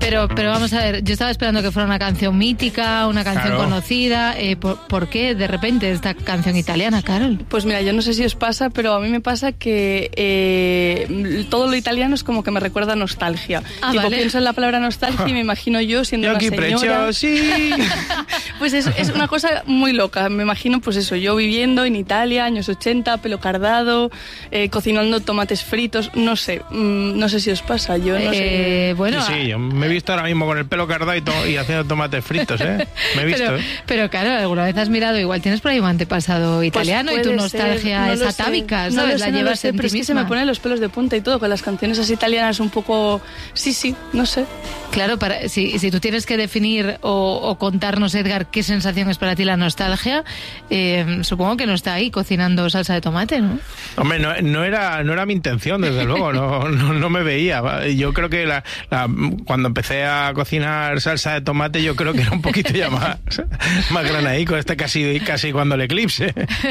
Pero vamos a ver, yo estaba esperando que fuera una canción mítica, una canción conocida. ¿Por qué de repente esta canción italiana, Carol? Pues mira, yo no sé si os pasa, pero a mí me pasa que todo lo italiano es como que me recuerda a nostalgia. Vale. Pienso en la palabra nostalgia y me imagino yo siendo una señora. Sí. Pues es una cosa muy loca. Me imagino, pues eso, yo viviendo en Italia, años 80, pelo cardado, cocinando tomates fritos, no sé si os pasa, yo no sé. Bueno, sí, yo me he visto ahora mismo con el pelo cardado y haciendo tomates fritos, ¿eh? Me he visto, pero claro, alguna vez has mirado, igual tienes por ahí un antepasado italiano y tu nostalgia es atávica, ¿sabes? La llevas en ti pero es que se me ponen los pelos de punta y todo, con las canciones así italianas un poco... Sí, no sé. Claro, si tú tienes que definir o contarnos, Edgar, qué sensación es para ti la nostalgia, supongo que no está ahí cocinando salsa de tomate, ¿no? Hombre, no era mi intención, desde luego, no me veía. Yo creo que cuando empecé a cocinar salsa de tomate, yo creo que era un poquito ya más granaico, casi cuando el eclipse.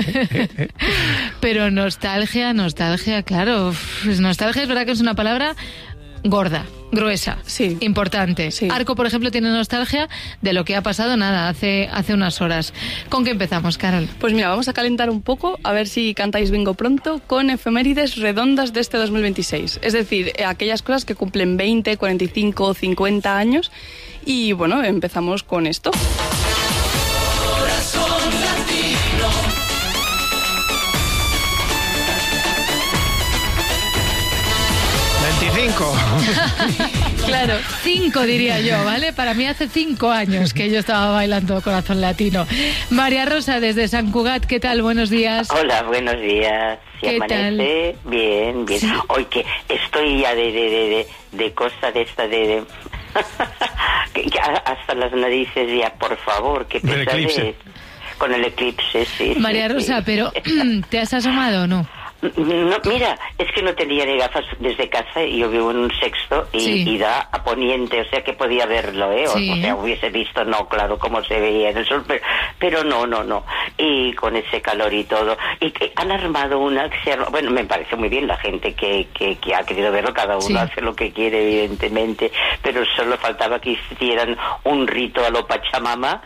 Pero nostalgia, claro. Nostalgia es verdad que es una palabra gorda, gruesa, sí, importante. Sí. Arco, por ejemplo, tiene nostalgia de lo que ha pasado hace unas horas. ¿Con qué empezamos, Carol? Pues mira, vamos a calentar un poco, a ver si cantáis bingo pronto, con efemérides redondas de este 2026. Es decir, aquellas cosas que cumplen 20, 45, 50 años. Y bueno, empezamos con esto. Claro, 5 diría yo, ¿vale? Para mí hace 5 años que yo estaba bailando Corazón Latino. María Rosa, desde Sant Cugat, ¿qué tal? Buenos días. Hola, buenos días. ¿Qué amanece? tal? Bien. Sí. Hoy que estoy ya de cosa de esta de que hasta las narices ya, por favor, que pesadez. Con el eclipse, sí. María Rosa, pero ¿te has asomado o no? No, mira, es que no tenía ni gafas desde casa y yo vivo en un sexto y da a poniente, o sea que podía verlo, ¿eh? Sí. O sea, hubiese visto, no, claro, cómo se veía en el sol, pero no. Y con ese calor y todo. Y que han armado bueno, me parece muy bien la gente que ha querido verlo, cada uno hace lo que quiere, evidentemente, pero solo faltaba que hicieran un rito a lo Pachamama.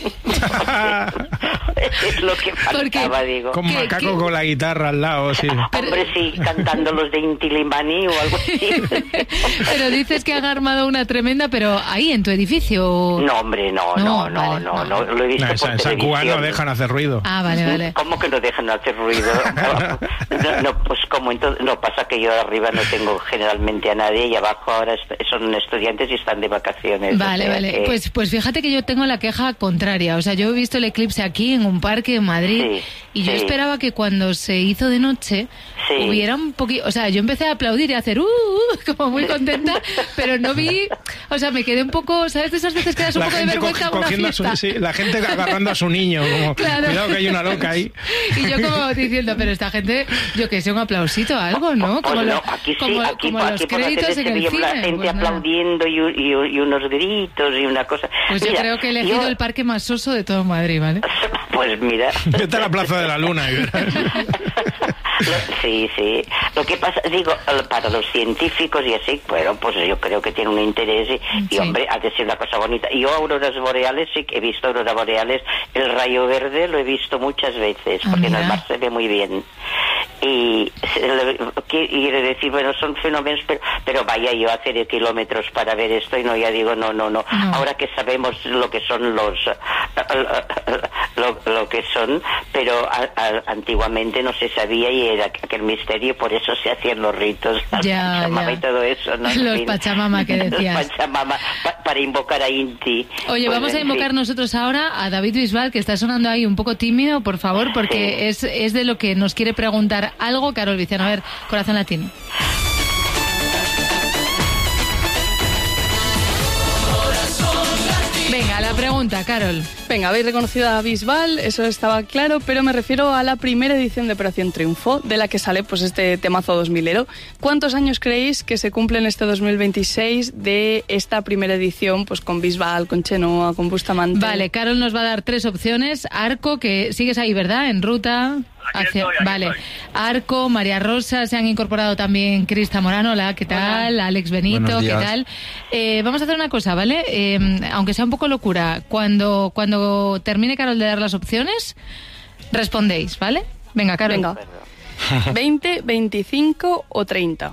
Es lo que faltaba, digo. Con macaco con la guitarra al lado, sí. Hombre, sí, cantando los de Inti Illimani o algo así. Pero dices que han armado una tremenda, pero ahí en tu edificio. No, hombre, no, lo he visto por en Sant Cugat no dejan hacer ruido. Ah, vale. ¿Cómo que no dejan hacer ruido? No, pues como entonces, no, pasa que yo arriba no tengo generalmente a nadie y abajo ahora son estudiantes y están de vacaciones. Vale. Pues fíjate que yo tengo la queja contraria, o sea, yo he visto el eclipse aquí en un parque en Madrid y yo esperaba que cuando se hizo de noche hubiera un poquito, o sea, yo empecé a aplaudir y a hacer como muy contenta, pero no vi, o sea, me quedé un poco, ¿sabes? De esas veces que das un poco de vergüenza a una fiesta. La gente agarrando a su niño, como, claro. Cuidado que hay una loca ahí. Y yo como diciendo, pero esta gente, yo que sé, un aplausito, algo, ¿no? Como aquí los créditos en el cine. La gente aplaudiendo y unos gritos y una cosa. Pues yo creo que he elegido el parque más soso de todo Madrid, ¿vale? Pues mira. Vete a la Plaza de la Luna. Sí. Lo que pasa, digo, para los científicos y así, bueno, pues yo creo que tiene un interés y hombre, ha de ser una cosa bonita. Yo auroras boreales, sí que he visto auroras boreales, el rayo verde lo he visto muchas veces, porque en el mar se ve muy bien. Y quiere decir, bueno, son fenómenos, pero vaya yo a hacer kilómetros para ver esto y ya digo, no. Ahora que sabemos lo que son lo que son, pero antiguamente no se sabía y era aquel misterio, por eso se hacían los ritos, Pachamama y todo eso, ¿no? Los Pachamama que decías. Los Pachamama, para invocar a Inti. Oye, pues vamos a invocar nosotros ahora a David Bisbal, que está sonando ahí un poco tímido, por favor, porque es de lo que nos quiere preguntar algo Carol Viciano. A ver, Corazón Latino. Venga, la pregunta, Carol. Venga, habéis reconocido a Bisbal, eso estaba claro, pero me refiero a la primera edición de Operación Triunfo, de la que sale pues este temazo 2000ero. ¿Cuántos años creéis que se cumplen este 2026 de esta primera edición, pues con Bisbal, con Chenoa, con Bustamante? Vale, Carol nos va a dar 3 opciones. Arco, que sigues ahí, ¿verdad? En ruta. Aquí estoy. Arco, María Rosa, se han incorporado también Cris Zamorano, hola, ¿qué tal? Hola. Alex Benito, ¿qué tal? Vamos a hacer una cosa, ¿vale? Aunque sea un poco locura, cuando termine Carol de dar las opciones, respondéis, ¿vale? Venga, Carol. Venga. 20, 25 o 30.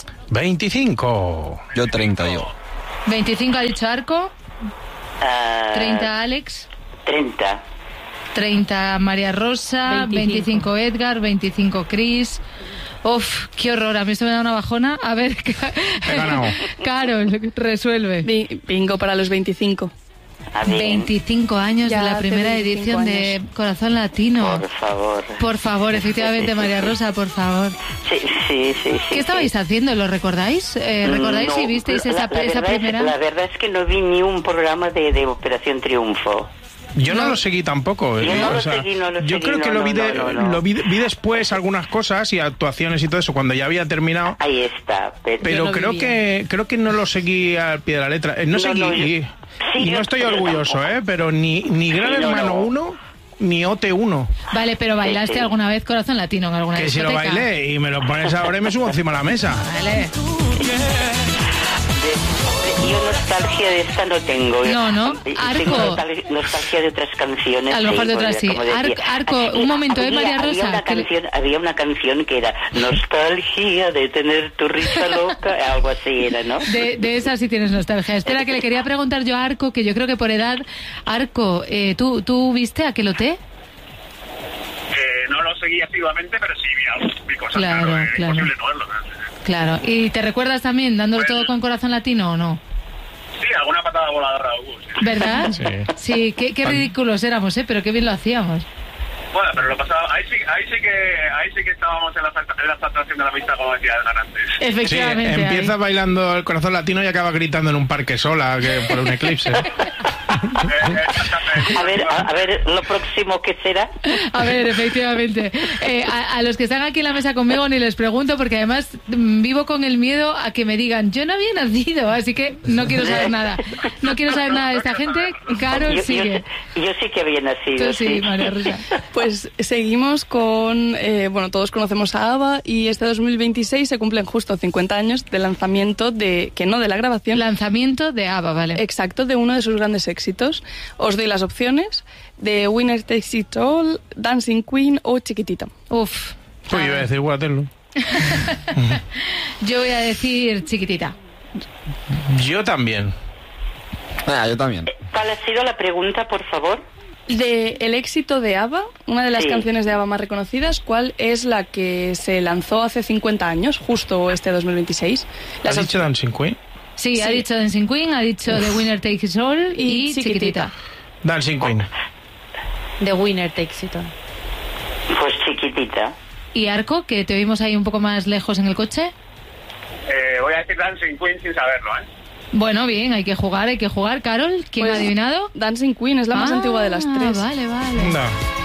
25. Yo 30, digo. 25 ha dicho Arco. 30 Alex. 30 María Rosa, 25 Edgar, 25 Cris. Uf, qué horror, a mí esto me da una bajona. A ver, Carol, resuelve. Bingo para los 25. 25 años ya de la primera edición de Corazón Latino. Por favor, efectivamente, María Rosa, por favor. Sí. ¿Qué estabais haciendo? ¿Lo recordáis? ¿Recordáis no, si visteis esa primera? La verdad es que no vi ni un programa de Operación Triunfo. Yo no lo seguí tampoco. Yo creo que lo vi después algunas cosas y actuaciones y todo eso cuando ya había terminado. Ahí está. Pero creo que no lo seguí al pie de la letra. No seguí. Y no estoy orgulloso, pero ni Gran Hermano 1 ni OT1. Vale, pero ¿bailaste alguna vez Corazón Latino en alguna discoteca? Que si lo bailé y me lo pones ahora y me subo encima de la mesa. Vale. Yo nostalgia de esta no tengo. No. Tengo nostalgia de otras canciones. A lo mejor de otras sí. Arco, un momento, María Rosa. Había una canción que era Nostalgia de tener tu risa loca, algo así era, ¿no? De esa sí tienes nostalgia. Espera, que le quería preguntar yo a Arco, que yo creo que por edad... Arco, ¿tú viste Aquelote? No lo seguí activamente, pero sí vi cosas. Claro. Es imposible no verlo. Claro. ¿Y te recuerdas también dándolo todo con Corazón Latino o no? Sí, alguna patada voladora hubo, sí. ¿Verdad? Sí, qué ridículos éramos, pero qué bien lo hacíamos. Bueno, pero lo pasaba, ahí sí que estábamos en la atracción de la vista, como decía Edgar antes. Efectivamente. Sí, empieza bailando el Corazón Latino y acaba gritando en un parque sola que por un eclipse. A ver, lo próximo que será. A ver, efectivamente. A los que están aquí en la mesa conmigo ni les pregunto, porque además vivo con el miedo a que me digan, yo no había nacido, así que no quiero saber nada. No quiero saber nada de esta gente. Carol sigue. Yo sí que había nacido. Tú sí, María Rosa. Pues seguimos con, todos conocemos a ABBA y este 2026 se cumplen justo 50 años de lanzamiento de la grabación. Lanzamiento de ABBA, vale. Exacto, de uno de sus grandes éxitos. Os doy las opciones de Winner Takes It All, Dancing Queen o Chiquitita. Uf. Pues yo voy a decir Waterloo. Yo voy a decir Chiquitita. Yo también. Yo también. ¿Cuál ha sido la pregunta, por favor? De el éxito de ABBA, una de las canciones de ABBA más reconocidas, ¿cuál es la que se lanzó hace 50 años, justo este 2026? ¿Has dicho Dancing Queen? Sí, ha dicho Dancing Queen, ha dicho The Winner Takes It All y Chiquitita. Dancing Queen. The Winner Takes It All. Pues Chiquitita. ¿Y Arco, que te oímos ahí un poco más lejos en el coche? Voy a decir Dancing Queen sin saberlo, Bueno, bien, hay que jugar. Carol, ¿quién ha adivinado? Dancing Queen es la más antigua de las tres. Vale. No.